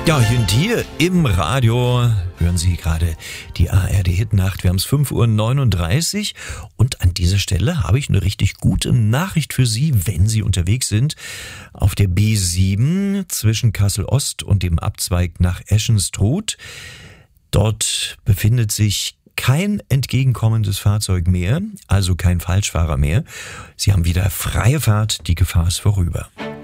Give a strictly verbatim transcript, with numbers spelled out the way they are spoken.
Ja, und hier im Radio hören Sie gerade die A R D-Hitnacht. Wir haben es fünf Uhr neununddreißig und an dieser Stelle habe ich eine richtig gute Nachricht für Sie, wenn Sie unterwegs sind. Auf der B sieben zwischen Kassel-Ost und dem Abzweig nach Eschenstruth. Dort befindet sich kein entgegenkommendes Fahrzeug mehr, also kein Falschfahrer mehr. Sie haben wieder freie Fahrt, die Gefahr ist vorüber.